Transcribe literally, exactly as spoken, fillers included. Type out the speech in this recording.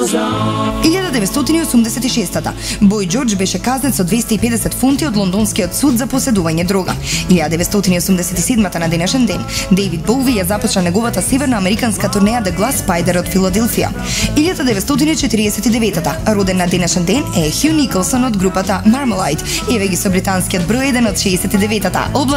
илјада деветстотини и осумдесет и шеста. Бој Џорџ беше казнет со двесте и педесет фунти од лондонскиот суд за поседување дрога. илјада деветстотини и осумдесет и седма на денешен ден, Дейвид Боуи ја започна неговата северноамериканска турнеја The Glass Spider од Филаделфија. илјада деветстотини и четириесет и девета. Роден на денешен ден е Хју Николсон од групата Marmalade, еве ги со британскиот број еден од шеесет и девета.